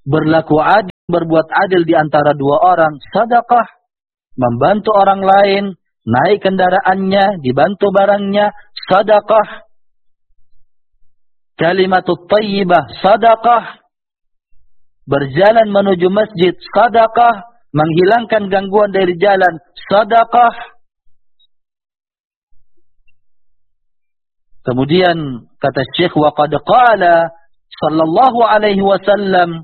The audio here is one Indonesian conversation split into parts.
berlaku adil, berbuat adil di antara dua orang, sedekah. Membantu orang lain, naik kendaraannya, dibantu barangnya, sedekah. Kalimatut thayyibah, sedekah. Berjalan menuju masjid, sedekah. Menghilangkan gangguan dari jalan, sedekah. Kemudian kata Syekh, wa qad qala sallallahu alaihi wasallam,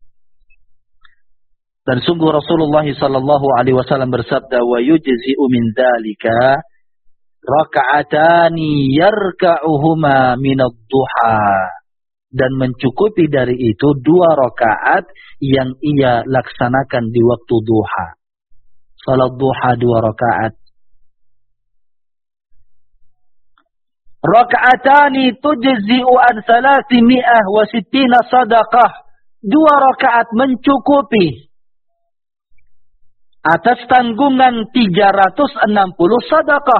dan sungguh Rasulullah sallallahu alaihi wasallam bersabda, wa yujzi'u min dzalika raka'atani yarka'uhuma min ad-duha, dan mencukupi dari itu 2 rakaat yang ia laksanakan di waktu duha. Salat duha 2 rakaat. Raka'atani tujzi'u an 360 sadaqah. 2 rakaat mencukupi atas tanggungan 360 sedekah.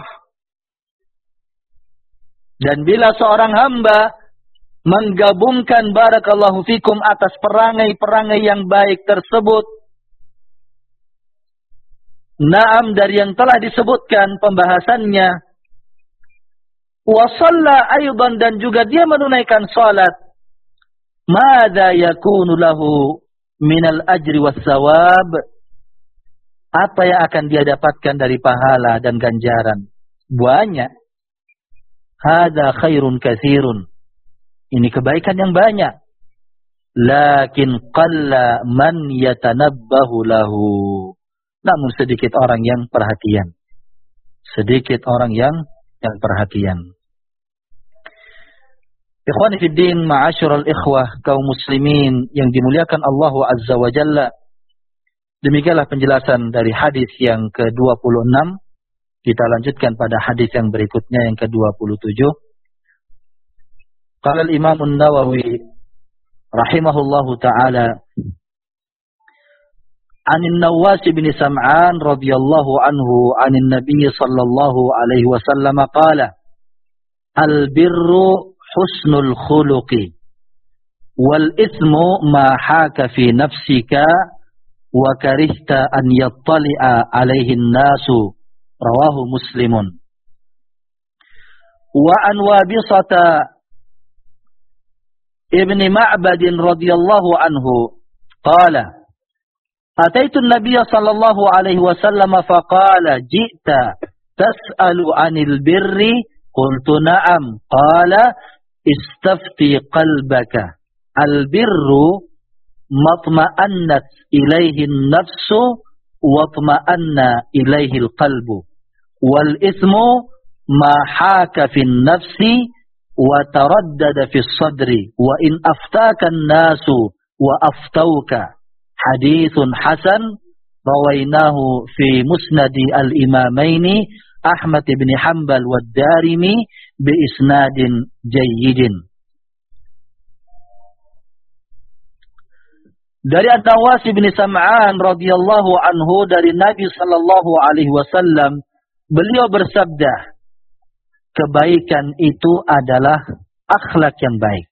Dan bila seorang hamba menggabungkan barakallahu fikum atas perangai-perangai yang baik tersebut, naam dari yang telah disebutkan pembahasannya, wa shalla aidan, dan juga dia menunaikan salat, madza yakunu lahu minal ajri was sawab, apa yang akan dia dapatkan dari pahala dan ganjaran? Banyak. Hada khairun katsirun. Ini kebaikan yang banyak. Lakin qalla man yatanabbahu lahu. Namun sedikit orang yang perhatian. Sedikit orang yang perhatian. Ikhwani fid din, ma'asyiral ikhwah, kaum muslimin yang dimuliakan Allah Azza wa Jalla. Demikianlah penjelasan dari hadis yang ke-26. Kita lanjutkan pada hadis yang berikutnya yang ke-27. Qala al-Imam an-Nawawi rahimahullahu taala, Anin Nawas bin Sam'an radhiyallahu anhu anin Nabi sallallahu alaihi wasallam qala, al-birru husnul khuluqi wal ithmu ma haka fi nafsika wa karihta an yattali'a alaihi an-nasu. Rawahu Muslimun. Wa an Wabisata ibn Ma'bad radhiyallahu anhu qala, ataitu an-nabiy sallallahu alaihi wasallam faqala, ji'ta tas'alu 'anil birri, qultu na'am, qala istafti qalbaka, al-birru matma'annat ilaihi an-nafsu watma'anna ilaihi al-qalbu, wal ismu ma haka fi an-nafsi wa taraddada fi as-sadri, wa in aftaka an-nasu wa aftauka. Hadithun hasan rawainahu fi musnadi al-imamaini Ahmad ibn Hanbal wa Darimi bi isnadin jayyidin. Dari An-Nawas bin Sam'an radhiyallahu anhu dari Nabi sallallahu alaihi wasallam, beliau bersabda, kebaikan itu adalah akhlak yang baik.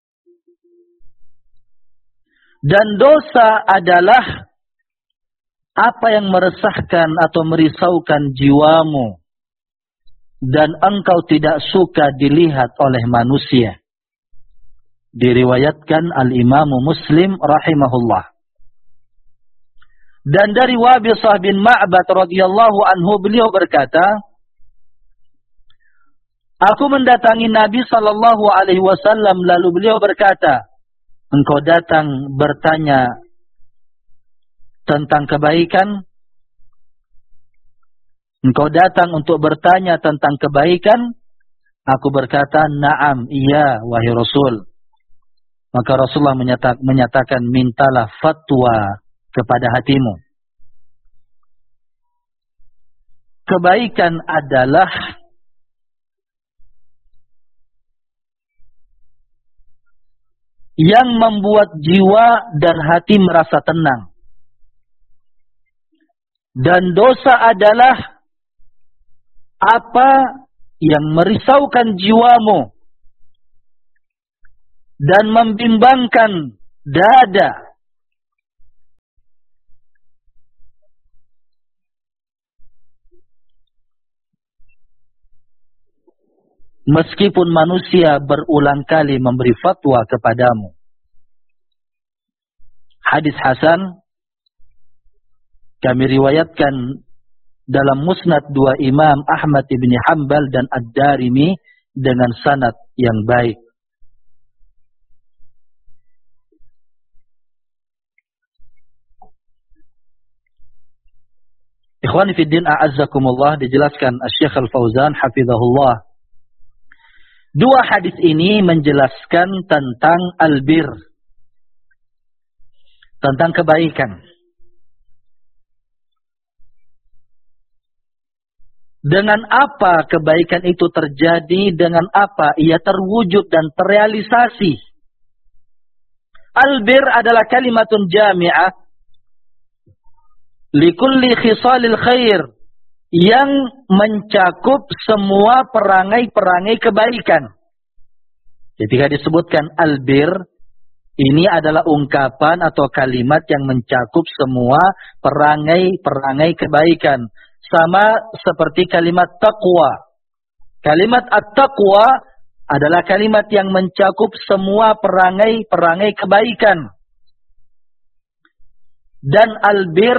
Dan dosa adalah apa yang meresahkan atau merisaukan jiwamu dan engkau tidak suka dilihat oleh manusia. Diriwayatkan al-Imamu Muslim rahimahullah. Dan dari Wabisah bin Ma'bad radhiyallahu anhu, beliau berkata, aku mendatangi Nabi sallallahu alaihi wasallam, lalu beliau berkata, engkau datang bertanya tentang kebaikan? Engkau datang untuk bertanya tentang kebaikan? Aku berkata, na'am, iya wahai Rasul. Maka Rasulullah menyatakan, mintalah fatwa kepada hatimu. Kebaikan adalah yang membuat jiwa dan hati merasa tenang. Dan dosa adalah apa yang merisaukan jiwamu dan membimbangkan dada meskipun manusia berulang kali memberi fatwa kepadamu. Hadis hasan kami riwayatkan dalam musnad dua Imam Ahmad ibn Hanbal dan Ad-Darimi dengan sanad yang baik. Ikhwani fiddin a'azzakumullah, dijelaskan Asy-Syaikh Al-Fauzan hafizahullah. Dua hadis ini menjelaskan tentang albir, tentang kebaikan. Dengan apa kebaikan itu terjadi, dengan apa ia terwujud dan terrealisasi. Albir adalah kalimatun jami'ah likulli khisalil khair, yang mencakup semua perangai-perangai kebaikan. Ketika disebutkan albir, ini adalah ungkapan atau kalimat yang mencakup semua perangai-perangai kebaikan. Sama seperti kalimat taqwa. Kalimat at-taqwa adalah kalimat yang mencakup semua perangai-perangai kebaikan. Dan albir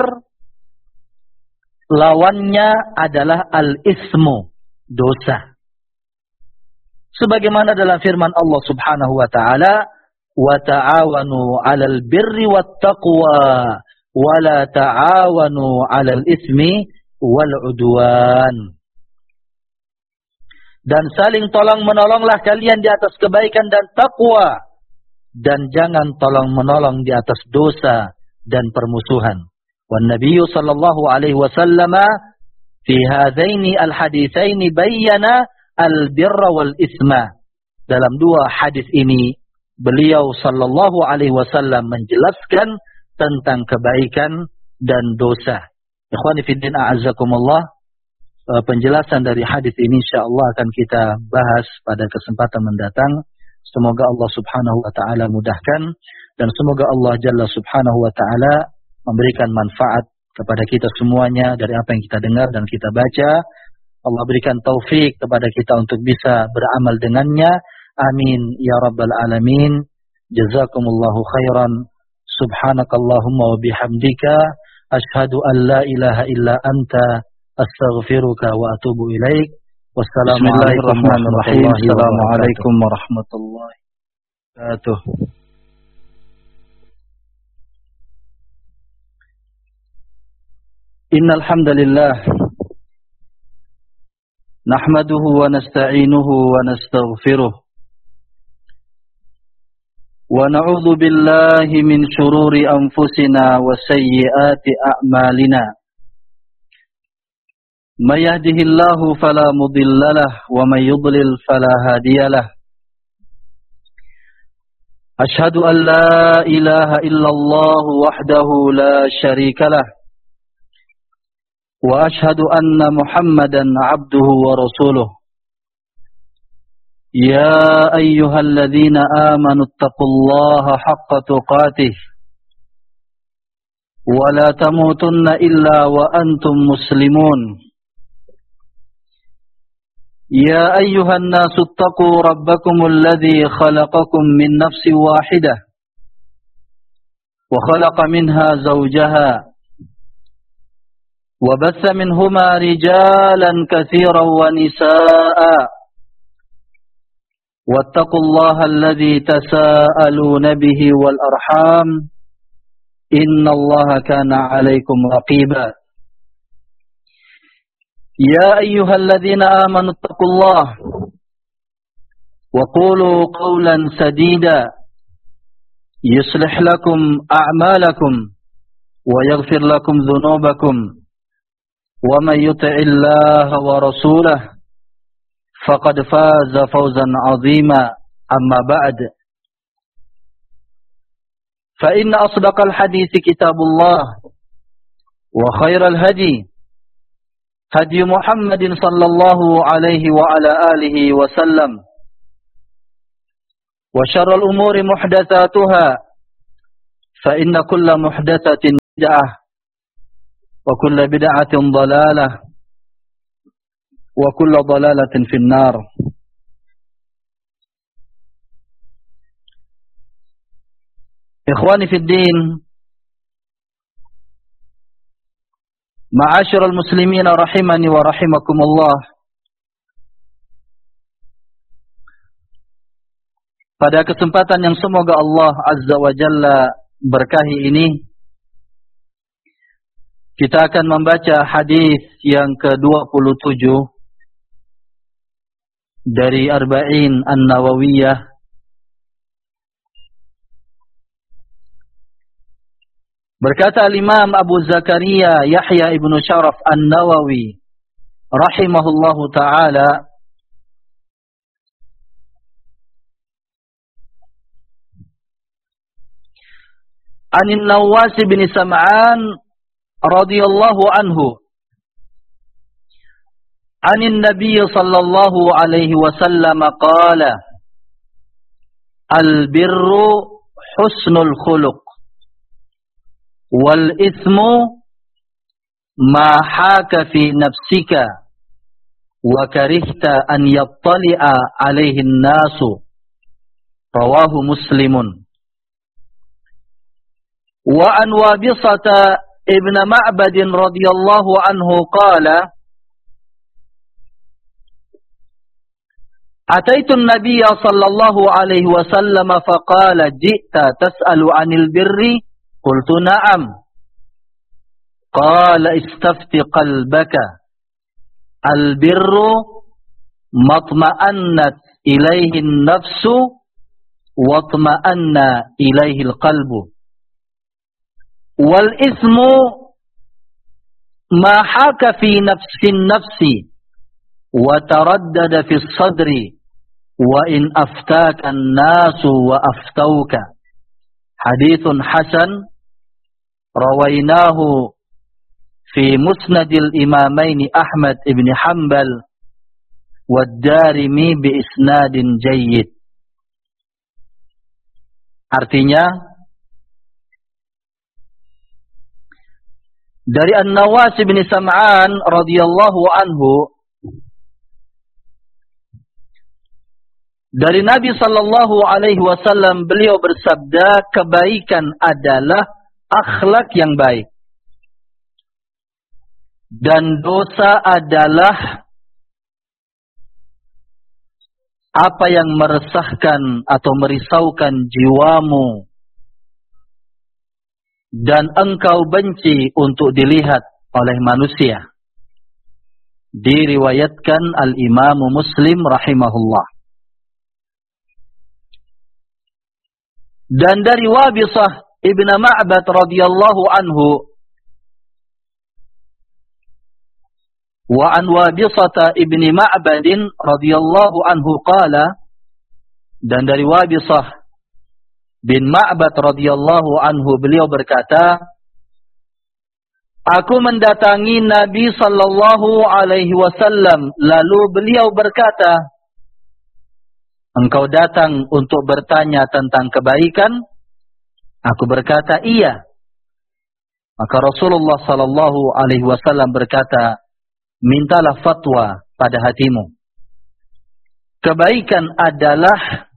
lawannya adalah al-ismu, dosa. Sebagaimana dalam firman Allah Subhanahu wa taala, "Wa ta'awanu 'alal birri wat taqwa, wa la ta'awanu 'alal ismi wal 'udwan." Dan saling tolong-menolonglah kalian di atas kebaikan dan takwa, dan jangan tolong-menolong di atas dosa dan permusuhan. والنبي صلى الله عليه وسلم في هذين الحديثين بين البر والإثم. Dalam dua hadis ini beliau sallallahu alaihi wasallam menjelaskan tentang kebaikan dan dosa. Ikhwani fiddin a'azzakumullah, penjelasan dari hadis ini insyaallah akan kita bahas pada kesempatan mendatang. Semoga Allah Subhanahu wa taala mudahkan, dan semoga Allah Jalla Subhanahu wa taala memberikan manfaat kepada kita semuanya dari apa yang kita dengar dan kita baca. Allah berikan taufik kepada kita untuk bisa beramal dengannya. Amin ya rabbal alamin. Jazakumullahu khairan. Subhanakallahumma wa bihamdika asyhadu an la ilaha illa anta astaghfiruka wa atubu ilaik. Wassalamualaikum warahmatullahi wabarakatuh. Innal hamdalillah nahmaduhu wa nasta'inuhu wa nastaghfiruh wa na'udzu billahi min shururi anfusina wa sayyiati a'malina. May yahdihillahu fala mudhillalah wa may yudlil fala hadiyalah. Ashhadu an la ilaha illallah wahdahu la syarikalah. وأشهد أن محمدا عبده ورسوله. يا أيها الذين آمنوا اتقوا الله حق تقاته ولا تموتن إلا وأنتم مسلمون. يا أيها الناس اتقوا ربكم الذي خلقكم من نفس واحدة وخلق منها زوجها وبث منهما رجالا كثيرا ونساء واتقوا الله الذي تساءلون به والأرحام إن الله كان عليكم رقيبا. يا أيها الذين آمنوا اتقوا الله وقولوا قولا سديدا يصلح لكم أعمالكم ويغفر لكم ذنوبكم ومن يطع الله ورسوله فقد فاز فوزا عظيما. أما بعد، فإن أصدق الحديث كتاب الله وخير الهدي هدي محمد صلى الله عليه وعلى آله وسلم وشر الأمور محدثاتها فإن كل محدثة بدعة وكل بدعة ضلالة وكل ضلالة في النار. Ikhwani fid din, ma'asyiral muslimin rahimani wa rahimakumullah. Pada kesempatan yang semoga Allah Azza wa Jalla berkahi ini, kita akan membaca hadis yang ke-27 dari Arba'in An-Nawawiyah. Berkata Imam Abu Zakaria Yahya ibn Sharaf An-Nawawi rahimahullahu ta'ala, Anin Nawas bin Sam'an radhiyallahu anhu Anin Nabiy sallallahu alaihi wasallam qala Al-birru husnul khuluq wal ismu ma haka fi nafsika wa karihta an yattali'a alaihi an-nasu. Rawahu Muslimun. Wa an Wabisata ibn Ma'bad radhiyallahu anhu qala Ataitu an-nabiy sallallahu alaihi wasallam faqala ji'ta tas'alu 'anil birri qultu na'am. Qala istafti qalbaka. Al-birru matma'annat ilaihi an-nafsu wa tma'anna ilaihi al-qalbu. Wal ismu ma haka fi nafsi wa taraddada fi sadri wa in aftaka an-nasu wa aftauka. Hadithun hasan rawainahu fi musnadil imamaini Ahmad ibn Hanbal wa Darimi bi isnadin jayyid. Artinya, dari An-Nawas bin Sam'an radhiyallahu anhu, dari Nabi sallallahu alaihi wasallam, beliau bersabda, kebaikan adalah akhlak yang baik. Dan dosa adalah apa yang meresahkan atau merisaukan jiwamu dan engkau benci untuk dilihat oleh manusia. Diriwayatkan Al-Imam Muslim rahimahullah. Dan dari Wabisah ibn Ma'bad radhiyallahu anhu, wa an Wabisah ibn Ma'bad radhiyallahu anhu qala, dan dari Wabisah bin Ma'bad radhiyallahu anhu, beliau berkata, aku mendatangi Nabi sallallahu alaihi wasallam, lalu beliau berkata, engkau datang untuk bertanya tentang kebaikan? Aku berkata, iya. Maka Rasulullah sallallahu alaihi wasallam berkata, mintalah fatwa pada hatimu. Kebaikan adalah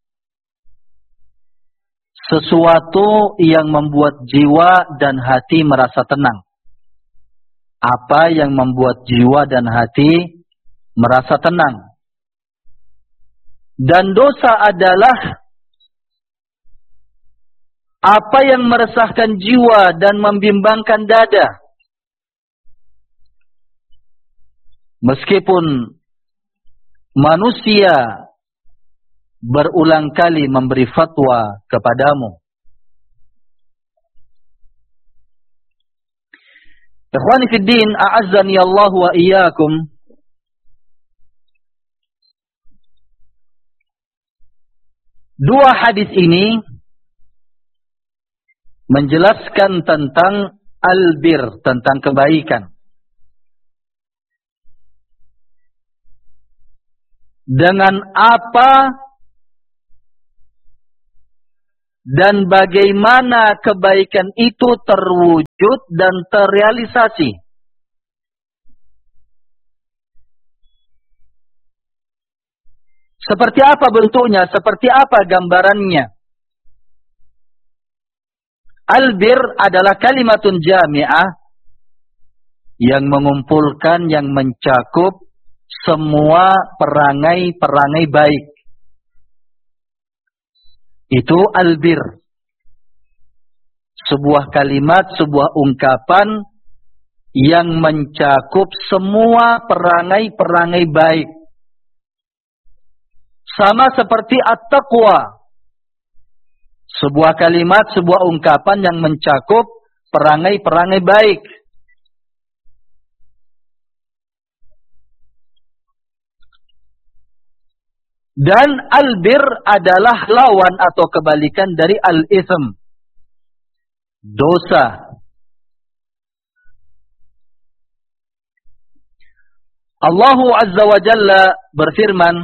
sesuatu yang membuat jiwa dan hati merasa tenang. Apa yang membuat jiwa dan hati merasa tenang? Dan dosa adalah apa yang meresahkan jiwa dan membimbangkan dada. Meskipun manusia berulang kali memberi fatwa kepadamu. Ikhwani fid din, a'azzani Allah wa iyyakum. Dua hadis ini menjelaskan tentang albir, tentang kebaikan. Dengan apa dan bagaimana kebaikan itu terwujud dan terrealisasi. Seperti apa bentuknya, seperti apa gambarannya. Albir adalah kalimatun jami'ah yang mengumpulkan, yang mencakup semua perangai-perangai baik. Itu albir. Sebuah kalimat, sebuah ungkapan yang mencakup semua perangai-perangai baik. Sama seperti at-taqwa. Sebuah kalimat, sebuah ungkapan yang mencakup perangai-perangai baik. Dan albir adalah lawan atau kebalikan dari al-itsm, dosa. Allah Azza wa Jalla berfirman,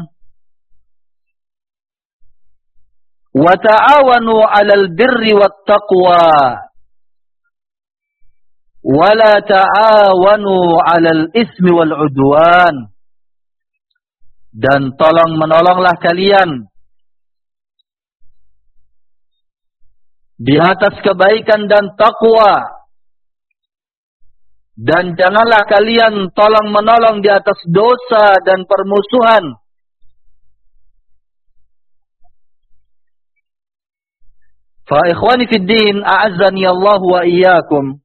wa ta'awanu 'alal birri wat taqwa wa la ta'awanu 'alal ismi wal 'udwan. Dan tolong-menolonglah kalian di atas kebaikan dan takwa, dan janganlah kalian tolong-menolong di atas dosa dan permusuhan. Fa ikhwani fid din, a'azzani Allah wa iyyakum.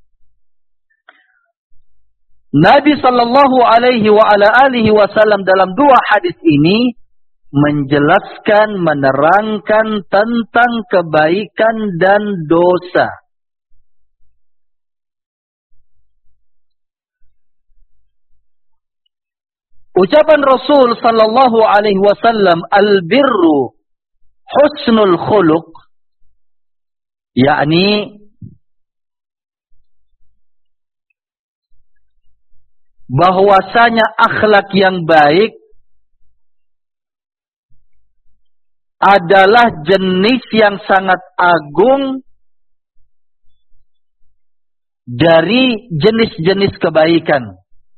Nabi sallallahu alaihi wa ala alihi wasallam dalam dua hadis ini menjelaskan, menerangkan tentang kebaikan dan dosa. Ucapan Rasul sallallahu alaihi wasallam, al-birru husnul khuluq, yakni bahwasanya akhlak yang baik adalah jenis yang sangat agung dari jenis-jenis kebaikan,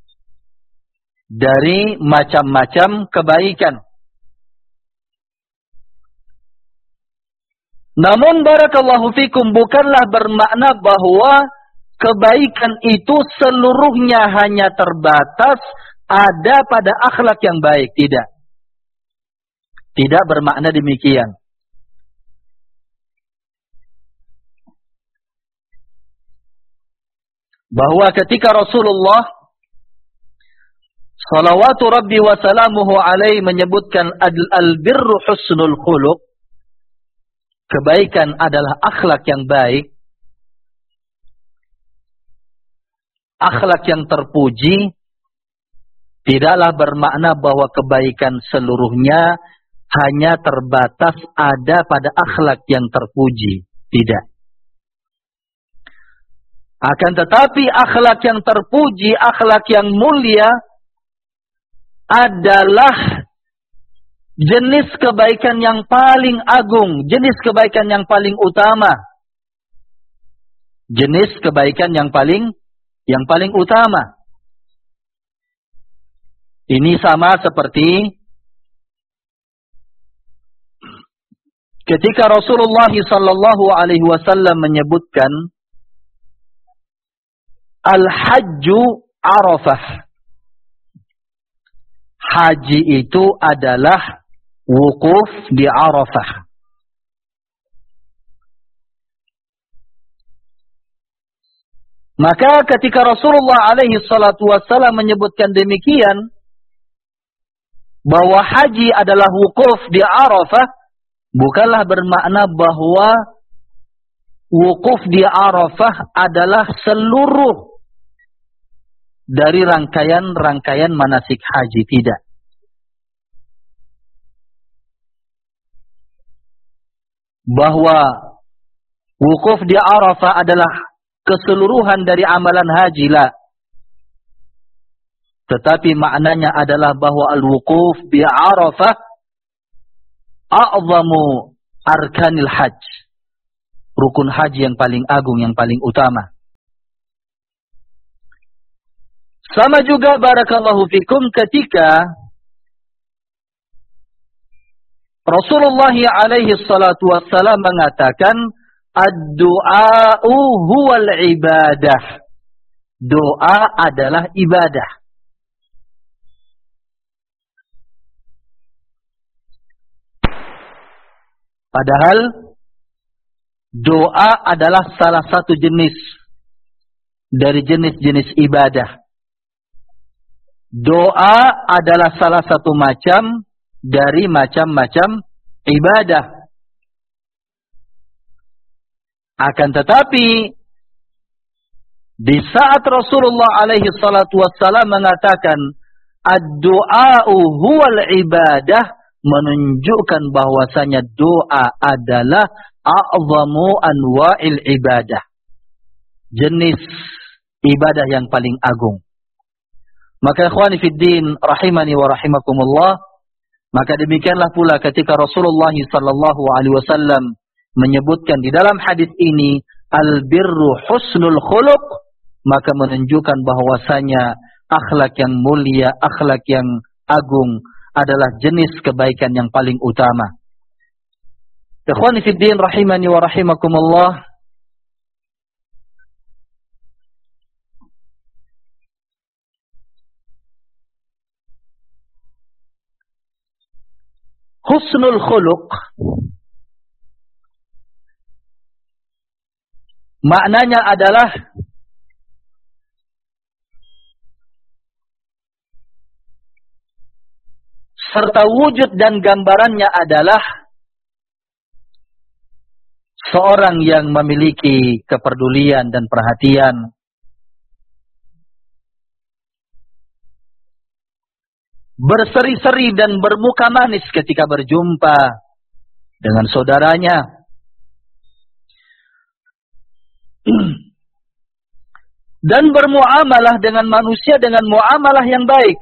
dari macam-macam kebaikan. Namun barakallahu fikum, bukanlah bermakna bahwa kebaikan itu seluruhnya hanya terbatas ada pada akhlak yang baik. Tidak. Tidak bermakna demikian. Bahwa ketika Rasulullah salawatu Rabbi wa salamuhu alaihi menyebutkan al-birru husnul khuluq, kebaikan adalah akhlak yang baik, akhlak yang terpuji, tidaklah bermakna bahwa kebaikan seluruhnya hanya terbatas ada pada akhlak yang terpuji. Tidak. Akan tetapi akhlak yang terpuji, akhlak yang mulia adalah jenis kebaikan yang paling agung, jenis kebaikan yang paling utama. Jenis kebaikan yang paling utama. Ini sama seperti ketika Rasulullah sallallahu alaihi wasallam menyebutkan al-hajju Arafah. Haji itu adalah wukuf di Arafah. Maka ketika Rasulullah alaihi salatu wassalam menyebutkan demikian, bahwa haji adalah wukuf di Arafah, bukanlah bermakna bahwa wukuf di Arafah adalah seluruh dari rangkaian-rangkaian manasik haji. Tidak. Bahwa wukuf di Arafah adalah keseluruhan dari amalan haji, lah. Tetapi maknanya adalah bahwa al-wukuf bi Arafah a'zamu arkanil hajj. Rukun haji yang paling agung, yang paling utama. Sama juga barakallahu fikum ketika Rasulullah alaihi salatu wassalam mengatakan ad-du'a'u huwal ibadah. Doa adalah ibadah. Padahal doa adalah salah satu jenis dari jenis-jenis ibadah. Doa adalah salah satu macam dari macam-macam ibadah. Akan tetapi di saat Rasulullah alaihi salatu wassalam mengatakan ad-du'a'u huwal ibadah, menunjukkan bahwasanya doa adalah a'zamu anwa'il ibadah, jenis ibadah yang paling agung. Maka ikhwani fiddin rahimani wa rahimakumullah, maka demikianlah pula ketika Rasulullah sallallahu alaihi wasallam menyebutkan di dalam hadis ini al-birru husnul khuluq, maka menunjukkan bahwasanya akhlak yang mulia, akhlak yang agung adalah jenis kebaikan yang paling utama. Ikhwani fiddin rahimani wa rahimakumullah, husnul khuluq maknanya adalah serta wujud dan gambarannya adalah seorang yang memiliki kepedulian dan perhatian, berseri-seri dan bermuka manis ketika berjumpa dengan saudaranya, dan bermuamalah dengan manusia dengan muamalah yang baik.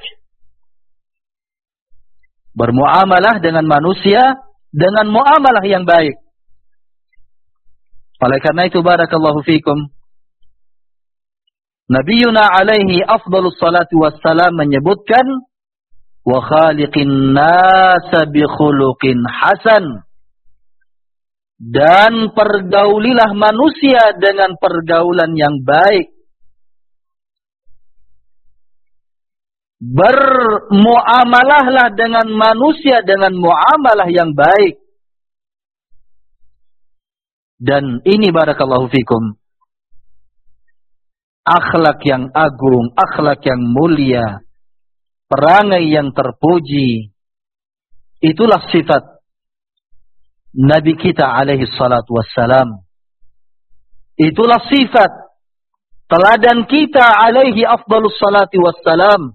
Bermuamalah dengan manusia dengan muamalah yang baik. Oleh karena itu barakallahu fikum, Nabiyuna alaihi afdalus salatu wassalam menyebutkan wa khaliqin nasa bi khuluqin hasan, dan pergaulilah manusia dengan pergaulan yang baik. Bermuamalahlah dengan manusia dengan muamalah yang baik. Dan ini barakallahu fikum, akhlak yang agung, akhlak yang mulia, perangai yang terpuji, itulah sifat Nabi kita alaihi salatu wassalam. Itulah sifat teladan kita alaihi afdalus salati wassalam.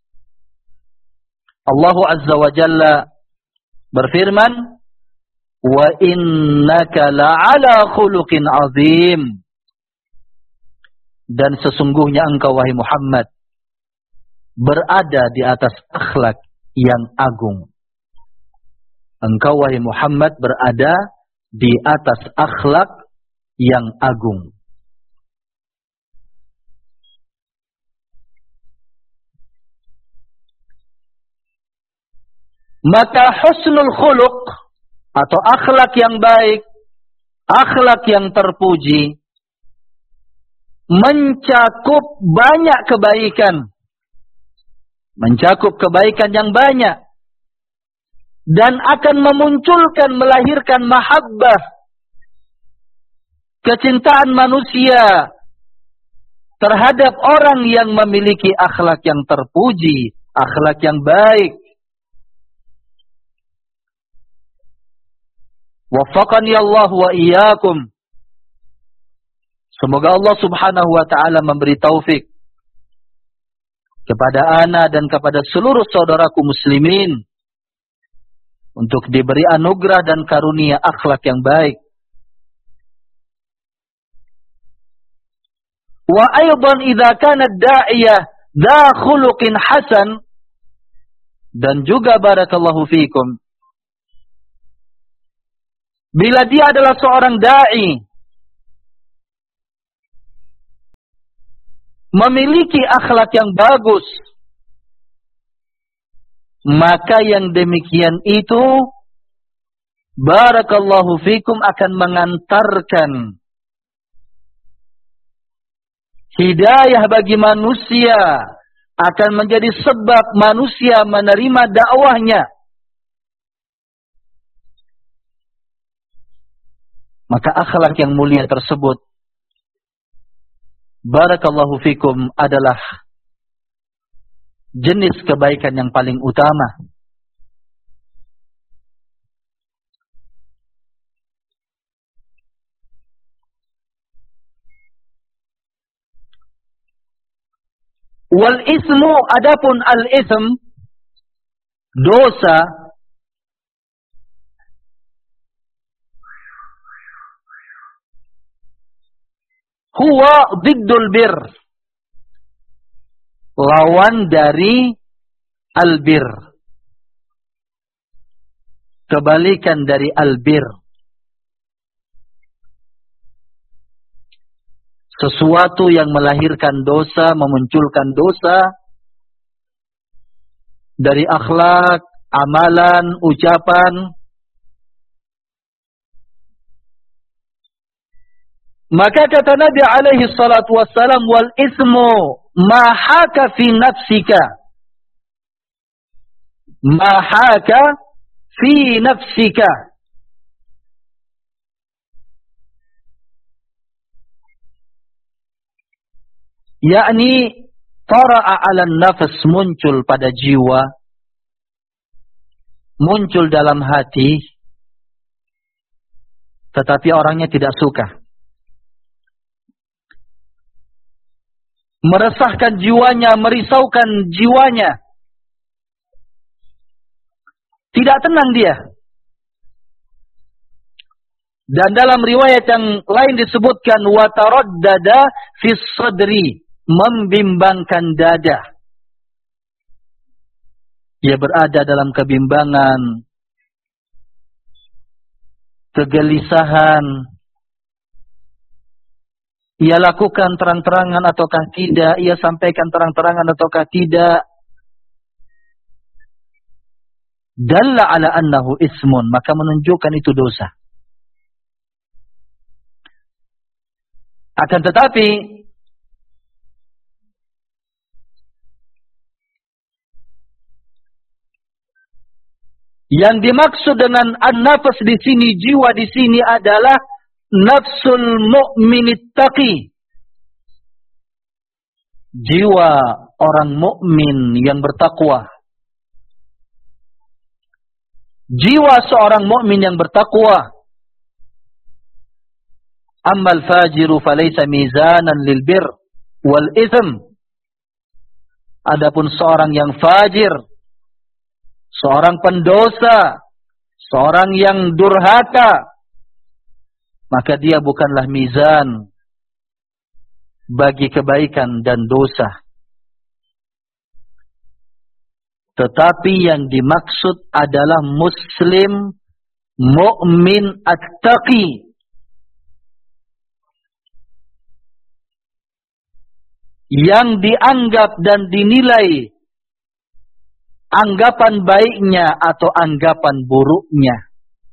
Allah azza wa jalla berfirman, wa innaka la'ala khuluqin azim, dan sesungguhnya engkau wahai Muhammad berada di atas akhlak yang agung. Engkau wahai Muhammad berada di atas akhlak yang agung. Maka husnul khuluq atau akhlak yang baik, akhlak yang terpuji, mencakup banyak kebaikan. Mencakup kebaikan yang banyak. Dan akan memunculkan, melahirkan mahabbah, kecintaan manusia terhadap orang yang memiliki akhlak yang terpuji, akhlak yang baik. Waffaqani Allah wa iyyakum. Semoga Allah subhanahu wa ta'ala memberi taufik kepada ana dan kepada seluruh saudaraku muslimin untuk diberi anugerah dan karunia akhlak yang baik. Wa aydan idza kana ad-da'iyah dha khuluqin hasan, dan juga barakallahu fikum, bila dia adalah seorang da'i, memiliki akhlak yang bagus, maka yang demikian itu barakallahu fikum akan mengantarkan hidayah bagi manusia, akan menjadi sebab manusia menerima dakwahnya. Maka akhlak yang mulia tersebut, barakallahu fikum, adalah jenis kebaikan yang paling utama. Wal ismu, adapun al ism, dosa, huwa diddul bir, lawan dari al-bir, kebalikan dari al-bir. Sesuatu yang melahirkan dosa, memunculkan dosa dari akhlak, amalan, ucapan. Maka kata Nabi alaihi salatu wassalam, wal ismu ma haka fi nafsika. Ma haka fi nafsika. Yakni tara'a 'ala nafs, muncul pada jiwa, muncul dalam hati, tetapi orangnya tidak suka. Meresahkan jiwanya, merisaukan jiwanya. Tidak tenang dia. Dan dalam riwayat yang lain disebutkan wa taraddada fi sadri, membimbangkan dada. Ia berada dalam kebimbangan, kegelisahan. Ia lakukan terang-terangan ataukah tidak, ia sampaikan terang-terangan ataukah tidak. Dalla ala annahu ismun, maka menunjukkan itu dosa. Akan tetapi yang dimaksud dengan an-nafs di sini, jiwa di sini adalah nafsul mu'minit taqi. Jiwa orang mukmin yang bertakwa. Jiwa seorang mukmin yang bertakwa. Ammal fajiru falaysa mizanan lil bir wal ithm. Adapun seorang yang fajir, seorang pendosa, seorang yang durhaka, maka dia bukanlah mizan bagi kebaikan dan dosa. Tetapi yang dimaksud adalah muslim mukmin at-taqi, yang dianggap dan dinilai anggapan baiknya atau anggapan buruknya.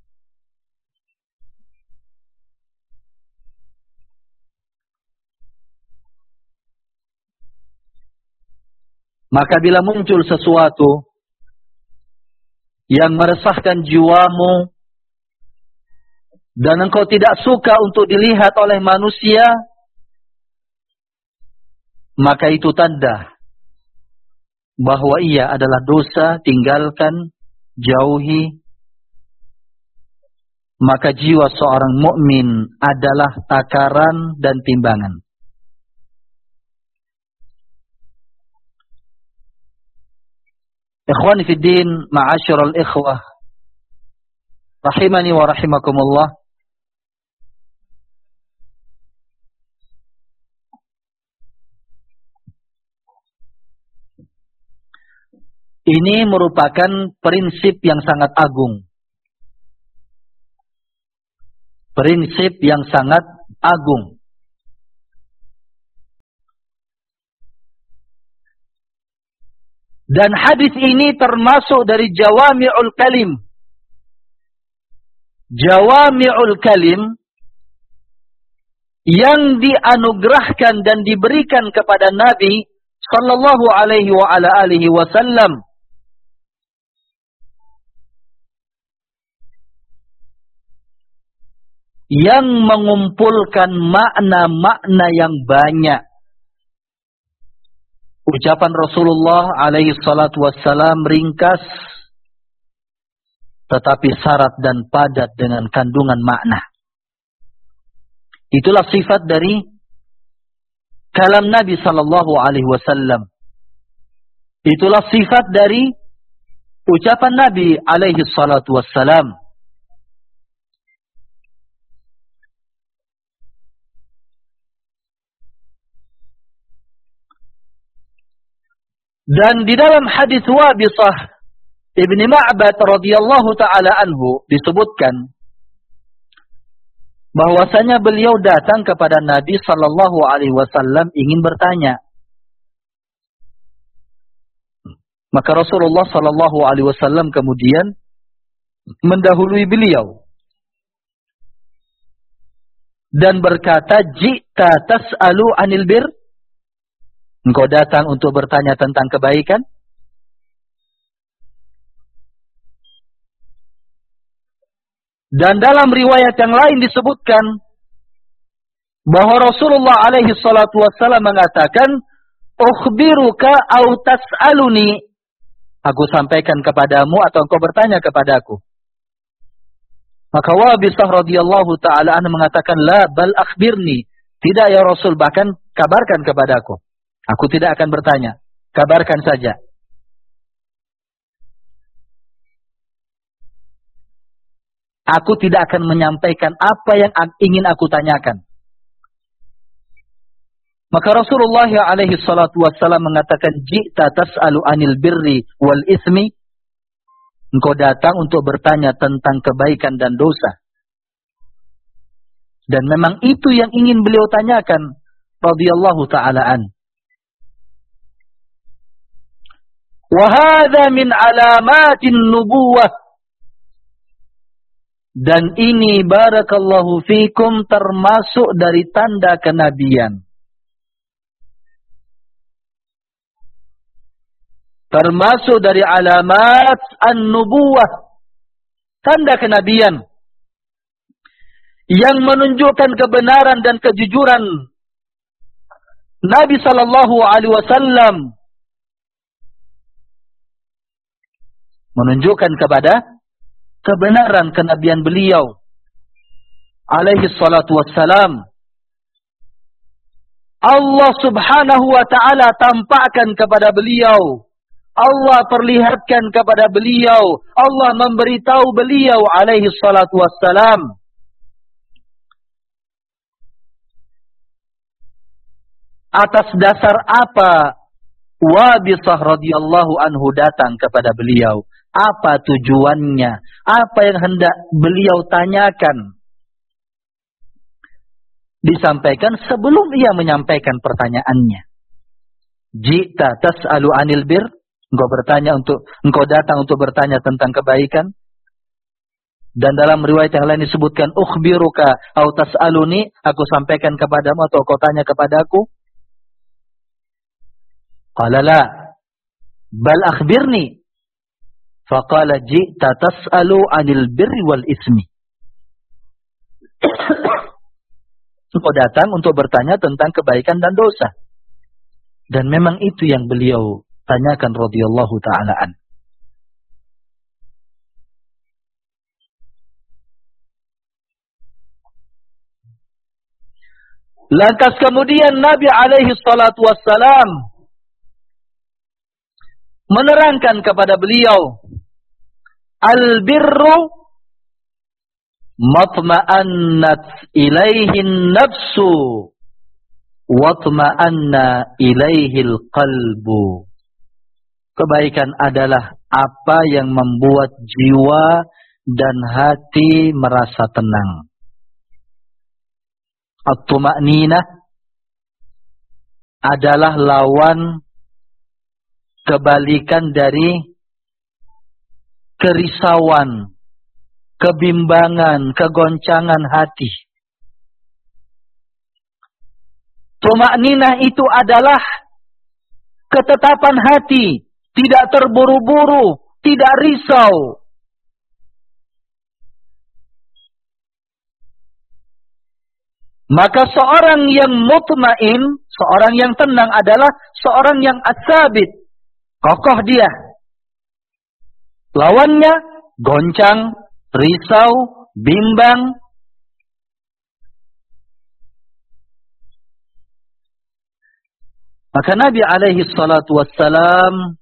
Maka bila muncul sesuatu yang meresahkan jiwamu dan engkau tidak suka untuk dilihat oleh manusia, maka itu tanda bahwa ia adalah dosa, tinggalkan, jauhi. Maka jiwa seorang mukmin adalah takaran dan timbangan. Ikhwani fi din, ma'asyiral ikhwah, rahimani wa rahimakumullah. Ini merupakan prinsip yang sangat agung. Prinsip yang sangat agung. Dan hadis ini termasuk dari jawami'ul kalim. jawami'ul kalim yang dianugerahkan dan diberikan kepada Nabi sallallahu alaihi wa ala alihi wasallam, yang mengumpulkan makna-makna yang banyak. Ucapan Rasulullah alaihi salatu wassalam ringkas, tetapi syarat dan padat dengan kandungan makna. Itulah sifat dari kalam Nabi sallallahu alaihi wasallam. Itulah sifat dari ucapan Nabi alaihi salatu wassalam. Dan di dalam hadis Wabisah Ibni Ma'bad radhiyallahu taala anhu disebutkan bahwasanya beliau datang kepada Nabi sallallahu alaihi wasallam ingin bertanya. Maka Rasulullah sallallahu alaihi wasallam kemudian mendahului beliau dan berkata, "Ji'ta tas'alu 'anil bir?" Engkau datang untuk bertanya tentang kebaikan? Dan dalam riwayat yang lain disebutkan bahwa Rasulullah alaihi salatu wassalam mengatakan, "Ukhbiruka au tas'aluni?" Aku sampaikan kepadamu atau engkau bertanya kepadaku. Maka Wabisah radhiyallahu taala anhu mengatakan, "La bal akhbirni." Tidak ya Rasul, bahkan kabarkan kepadaku. Aku tidak akan bertanya, kabarkan saja. Aku tidak akan menyampaikan apa yang ingin aku tanyakan. Maka Rasulullah alaihi salatu wassalam mengatakan, "Ji'ta tas'alu 'anil birri wal ismi?" Engkau datang untuk bertanya tentang kebaikan dan dosa. Dan memang itu yang ingin beliau tanyakan radhiyallahu ta'ala an. Wa hadza min alamatin nubuwah. Dan ini barakallahu fikum termasuk dari tanda kenabian. Termasuk dari alamat an-nubuwah. Tanda kenabian. Yang menunjukkan kebenaran dan kejujuran Nabi sallallahu alaihi wasallam. Menunjukkan kepada kebenaran kenabian beliau alaihi salatu wassalam. Allah subhanahu wa ta'ala tampakkan kepada beliau, Allah perlihatkan kepada beliau, Allah memberitahu beliau alaihi salatu wassalam atas dasar apa Wabisah radhiyallahu anhu datang kepada beliau. Apa tujuannya? Apa yang hendak beliau tanyakan? Disampaikan sebelum ia menyampaikan pertanyaannya. Ji'ta tas'alu 'anil bir? Engkau datang untuk bertanya tentang kebaikan. Dan dalam riwayat yang lain disebutkan, "Ukhbiruka au tas'aluni?" Aku sampaikan kepadamu atau kau tanya kepadaku? Qala la, bal akhbirni. Faqala ji'ta tas'alu 'anil birri wal ismi. Engkau datang untuk bertanya tentang kebaikan dan dosa. Dan memang itu yang beliau tanyakan radhiyallahu ta'ala an. Lantas kemudian Nabi alaihi salatu wassalam menerangkan kepada beliau, al-birru matma'annat ilaihin nafsu watma'anna ilaihil qalbu. Kebaikan adalah apa yang membuat jiwa dan hati merasa tenang. At-tuma'ninah adalah lawan kebalikan dari kerisauan kebimbangan, kegoncangan hati. Tuma'ninah itu adalah ketetapan hati, tidak terburu-buru, tidak risau. Maka seorang yang mutmain, seorang yang tenang adalah seorang yang as-sabit, kokoh dia. Lawannya goncang, risau, bimbang. Maka Nabi alaihi salatu wassalam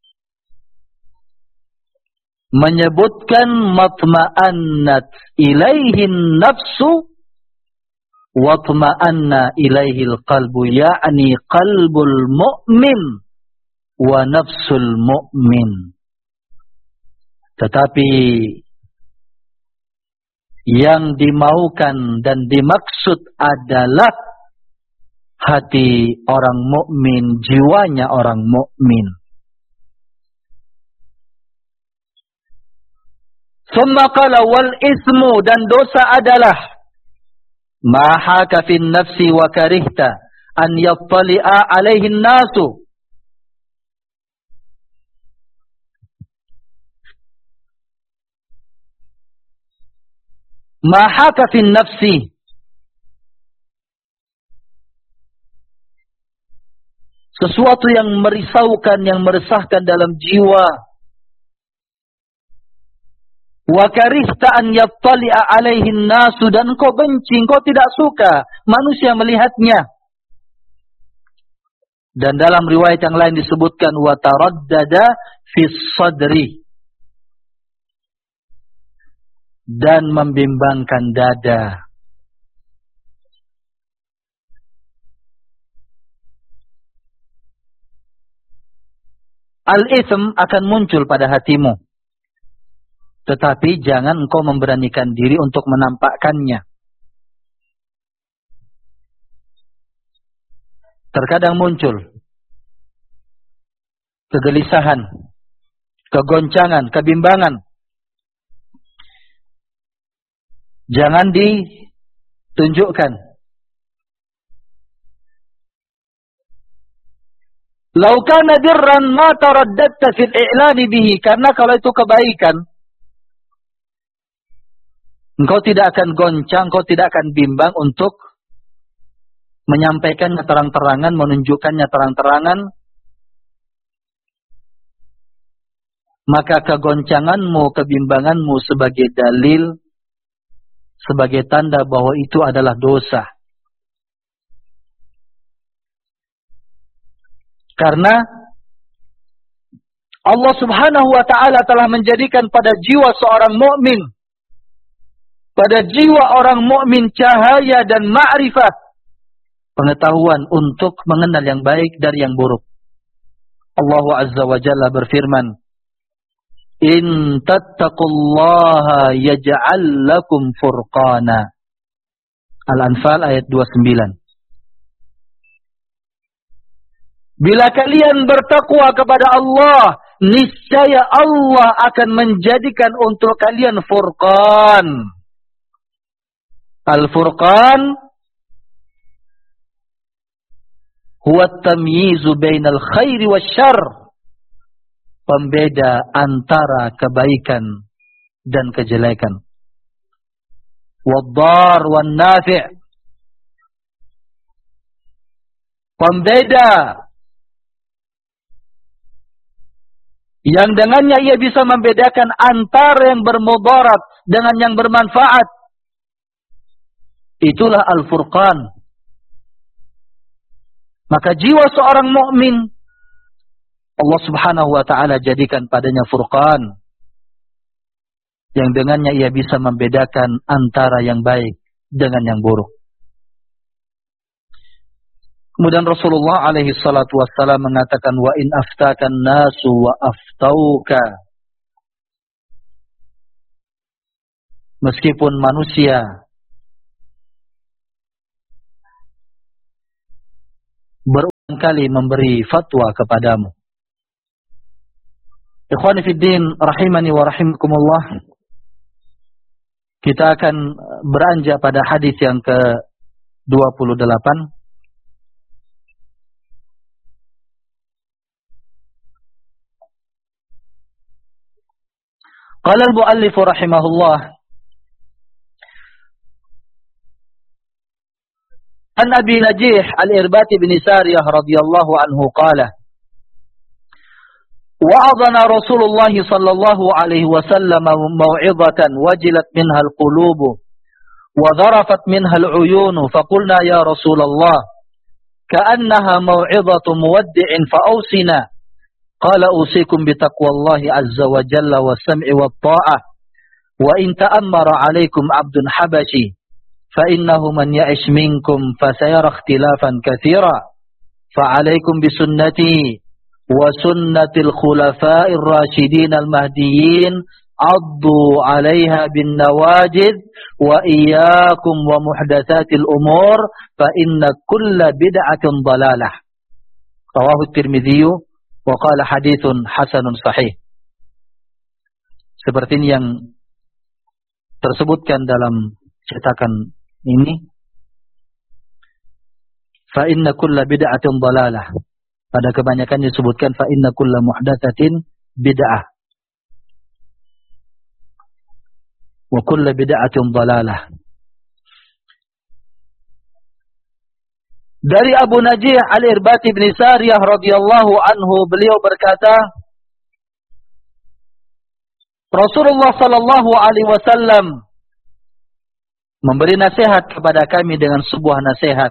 menyebutkan matma'annat ilaihin nafsu watma'anna ilaihil qalbu, ya'ni qalbul mu'min wa nafsul mu'min. Tetapi yang dimaukan dan dimaksud adalah hati orang mukmin, jiwanya orang mukmin. Summa qala wal ismu, dan dosa adalah ma haka fin nafsi wa karihta an yattali'a alaihi nasu. Ma haka fin nafsi, sesuatu yang merisaukan, yang meresahkan dalam jiwa. Wa karihta an yattali'a alaihi nasu, dan engkau benci, engkau tidak suka manusia melihatnya. Dan dalam riwayat yang lain disebutkan wa taraddada fis sadri, dan membimbangkan dada. Al-ithm akan muncul pada hatimu, tetapi jangan engkau memberanikan diri untuk menampakkannya. Terkadang muncul kegelisahan, kegoncangan, kebimbangan. Jangan ditunjukkan. Lau kana dirran ma taraddadta fil i'lani bihi, karena kalau itu kebaikan, engkau tidak akan goncang, engkau tidak akan bimbang untuk menyampaikannya terang-terangan, menunjukkannya terang-terangan. Maka kegoncanganmu, kebimbanganmu sebagai dalil, sebagai tanda bahwa itu adalah dosa. Karena Allah Subhanahu wa taala telah menjadikan pada jiwa seorang mukmin, pada jiwa orang mukmin cahaya dan ma'rifat, pengetahuan untuk mengenal yang baik dari yang buruk. Allah Azza wa Jalla berfirman, in tattaqullaha yaj'al lakum furqana. Al-Anfal ayat 29. Bila kalian bertakwa kepada Allah, niscaya Allah akan menjadikan untuk kalian furqan. Al-furqan huwa at-tamyizu bainal khairi wasyarr, pembeda antara kebaikan dan kejelekan. Wad-dar wan-nafi', pembeda yang dengannya ia bisa membedakan antara yang bermudarat dengan yang bermanfaat. Itulah Al-Furqan. Maka jiwa seorang mukmin, Allah Subhanahu wa taala jadikan padanya furqan, yang dengannya ia bisa membedakan antara yang baik dengan yang buruk. Kemudian Rasulullah alaihi salatu wassalam mengatakan, wa in aftakan nasu wa aftauka. Meskipun manusia berulang kali memberi fatwa kepadamu. Ikhwani fiddin rahimani wa rahimakumullah. Kita akan beranjak pada hadis yang ke-28. Qala al-muallif rahimahullah an Abi Najih al-Irbad bin Sariyah radhiyallahu anhu qala wa'adana Rasulullah sallallahu alaihi wasallam mau'izatan wajilat minha al-qulub wa dharafat minha al-uyun faqulna ya Rasulullah ka'annaha mau'izatu muwaddi'in fa'awsina qala usikum bitaqwallahi azza wa jalla was-sam'i wat-tha'ah wa in ta'ammara 'alaikum 'abdun habashi fa innahu man ya'ish minkum fasayara ikhtilafan katsira fa 'alaikum bisunnati wa sunnatil khulafa'ir rasyidin al-mahdiyyin addu 'alaiha bin nawajid wa iyyakum wa muhdatsatil umur fa inna kulla bid'atin dhalalah. Rawahu Tirmidzi wa qala haditsun hasanun sahih. Seperti ini yang tersebutkan dalam cetakan ini. Fa inna kulla bid'atin dhalalah. Pada kebanyakan disebutkan fa inna kulla muhdatsatin bid'ah. Wa kulla bid'atin dhalalah. Dari Abu Najih al-Irbad bin Sariyah radhiyallahu anhu, beliau berkata, Rasulullah sallallahu alaihi wasallam memberi nasihat kepada kami dengan sebuah nasihat.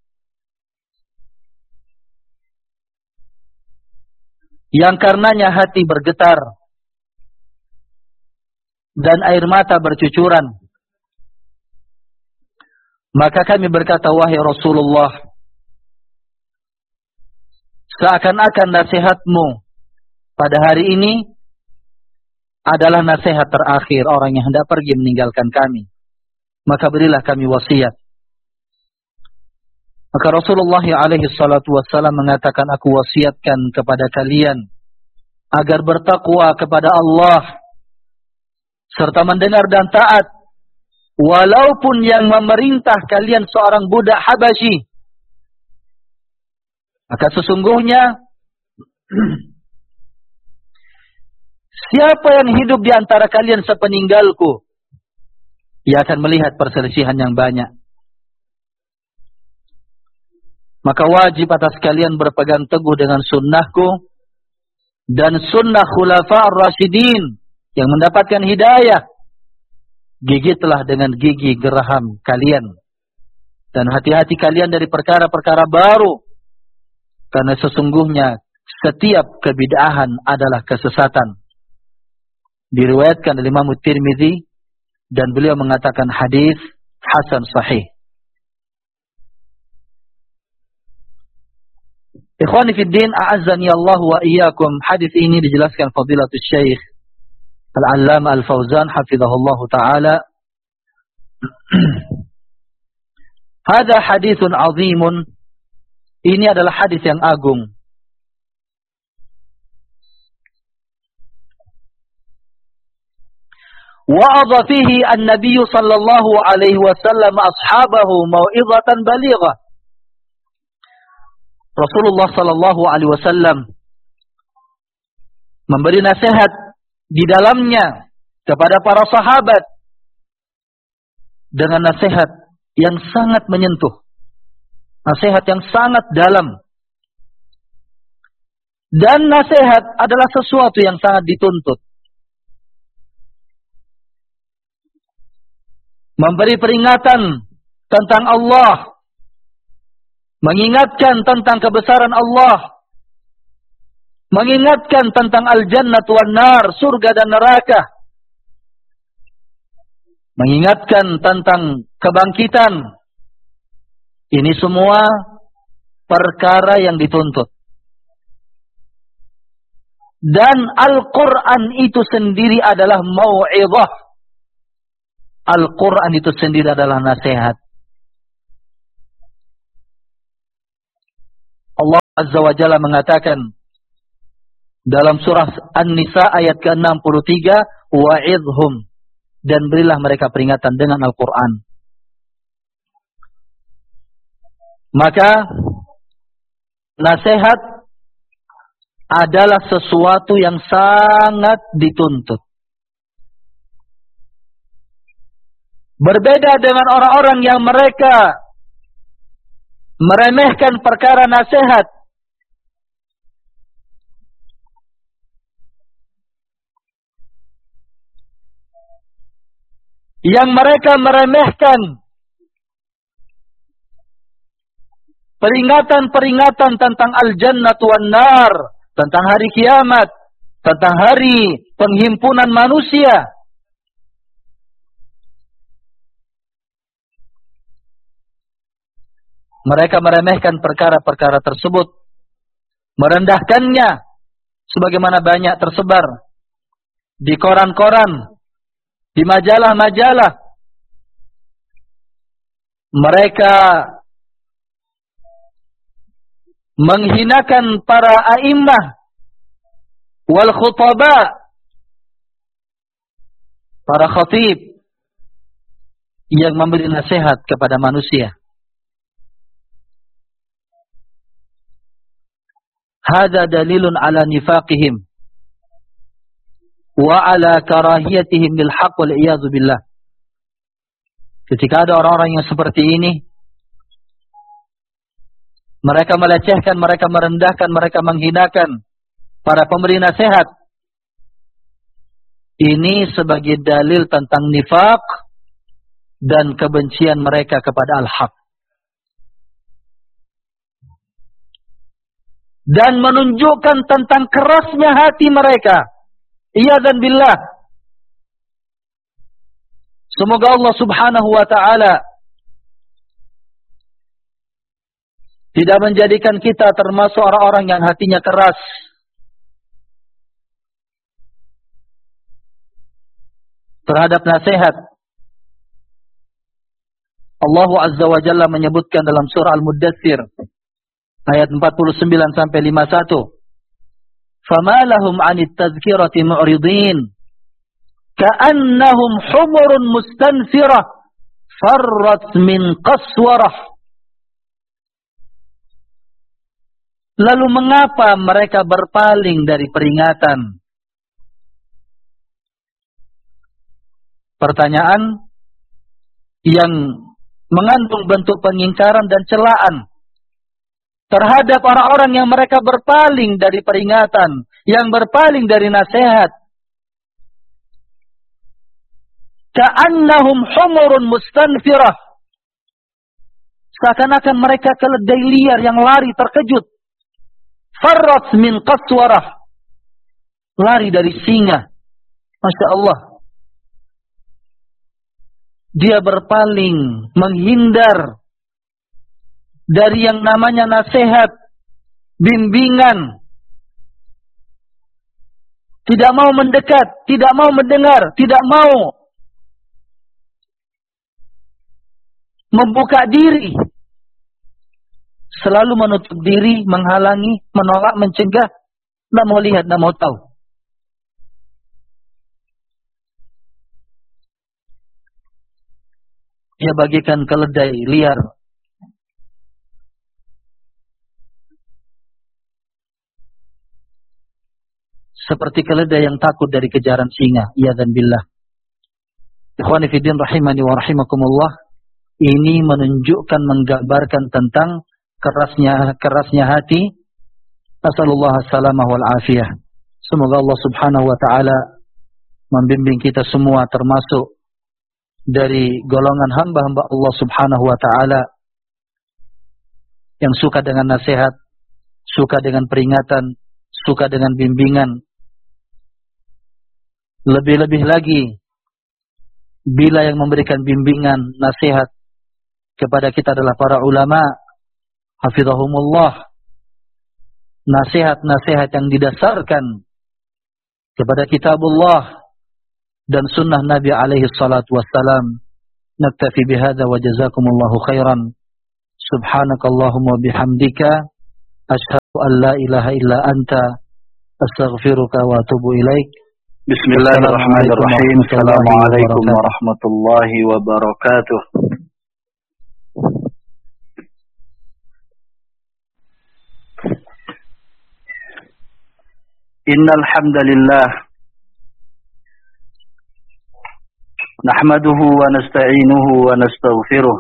Yang karenanya hati bergetar dan air mata bercucuran. Maka kami berkata, wahai Rasulullah, seakan-akan nasihatmu pada hari ini adalah nasihat terakhir orang yang hendak pergi meninggalkan kami. Maka berilah kami wasiat. Maka Rasulullah alaihi salatu wassalam mengatakan, aku wasiatkan kepada kalian agar bertakwa kepada Allah serta mendengar dan taat walaupun yang memerintah kalian seorang budak Habasyi. Maka sesungguhnya siapa yang hidup di antara kalian sepeninggalku, ia akan melihat perselisihan yang banyak. Maka wajib atas kalian berpegang teguh dengan sunnahku dan sunnah khulafa'ur rasyidin yang mendapatkan hidayah. Gigitlah dengan gigi geraham kalian. Dan hati-hati kalian dari perkara-perkara baru. Karena sesungguhnya setiap kebid'ahan adalah kesesatan. Diriwayatkan oleh Imam Tirmidzi dan beliau mengatakan hadis hasan sahih. Ikhwani fid din, a'azzani Allah wa iyyakum. Hadis ini dijelaskan Fadilatul Syekh Al-Allamah Al-Fauzan hafizahullah taala. Hadza haditsun 'azimun. Ini adalah hadis yang agung. Wa'adha fihi an-nabiy sallallahu alaihi wasallam ashabahu mau'izatan balighah. Rasulullah sallallahu alaihi wasallam memberi nasihat di dalamnya kepada para sahabat dengan nasihat yang sangat menyentuh, nasihat yang sangat dalam. Dan nasihat adalah sesuatu yang sangat dituntut. Memberi peringatan tentang Allah, mengingatkan tentang kebesaran Allah, mengingatkan tentang al-jannah wan nar, surga dan neraka, mengingatkan tentang kebangkitan. Ini semua perkara yang dituntut. Dan Al-Quran itu sendiri adalah mau'izah. Al-Quran itu sendiri adalah nasihat. Allah Azza wa Jalla mengatakan dalam surah An-Nisa ayat ke-63, wa'idhum dan berilah mereka peringatan dengan Al-Quran. Maka nasihat adalah sesuatu yang sangat dituntut. Berbeda dengan orang-orang yang mereka meremehkan perkara nasihat. Yang mereka meremehkan peringatan-peringatan tentang al-jannah wan nar, tentang hari kiamat, tentang hari penghimpunan manusia. Mereka meremehkan perkara-perkara tersebut, merendahkannya, sebagaimana banyak tersebar di koran-koran, di majalah-majalah. Mereka menghinakan para a'immah wal khutaba, para khatib yang memberi nasihat kepada manusia. Hada dalilun ala nifaqihim wa ala karahiyatihim lil haqq wal iyadzu billah. Ketika ada orang-orang yang seperti ini, mereka melecehkan, mereka merendahkan, mereka menghinakan para pemberi nasihat. Ini sebagai dalil tentang nifaq dan kebencian mereka kepada al-haq. Dan menunjukkan tentang kerasnya hati mereka. Iyadzan billah. Semoga Allah Subhanahu wa ta'ala tidak menjadikan kita termasuk orang-orang yang hatinya keras. Terhadap nasihat. Allah Azza wa Jalla menyebutkan dalam surah Al-Muddatsir ayat 49 sampai 51. Fama lahum 'anit tadhkirati mu'ridin ka'annahum humurun mustanfirah farrat min qaswarah. Lalu mengapa mereka berpaling dari peringatan? Pertanyaan yang mengandung bentuk pengingkaran dan celaan terhadap orang-orang yang mereka berpaling dari peringatan, yang berpaling dari nasihat. Ka'annahum humurun mustanfirah. Seakan-akan mereka keledai liar yang lari terkejut. Farrat min qaswarah. Lari dari singa. Masya Allah. Dia berpaling, menghindar dari yang namanya nasihat, bimbingan. Tidak mau mendekat, tidak mau mendengar, tidak mau membuka diri. Selalu menutup diri, menghalangi, menolak, mencegah. Tidak mau lihat, tidak mau tahu. Dia bagikan keledai liar. Seperti keledai yang takut dari kejaran singa. Iyadzan billah. Ikhwani fiddin rahimani wa rahimakumullah. Ini menunjukkan, menggambarkan tentang kerasnya hati. Nasallallahu salamah wal afiyah. Semoga Allah Subhanahu wa taala membimbing kita semua termasuk dari golongan hamba-hamba Allah Subhanahu wa taala yang suka dengan nasihat, suka dengan peringatan, suka dengan bimbingan. Lebih-lebih lagi bila yang memberikan bimbingan, nasihat kepada kita adalah para ulama, hafizahumullah. Nasihat-nasihat yang didasarkan kepada kitabullah dan sunnah Nabi alaihi salatu wassalam. Naktafi bihadza wa jazakumullahu khairan. Subhanakallahumma bihamdika asyhadu an la ilaha illa anta astaghfiruka wa atubu ilaik. Bismillahirrahmanirrahim. Assalamualaikum warahmatullahi wabarakatuh. Innal hamdalillah nahmaduhu wa nasta'inuhu wa nastaghfiruh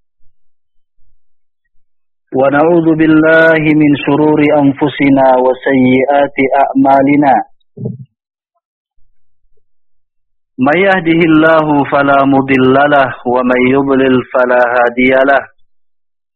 wa na'udzu billahi min shururi anfusina wa sayyiati a'malina. من يهده الله فلا مضل له ومن يضلل فلا هادي له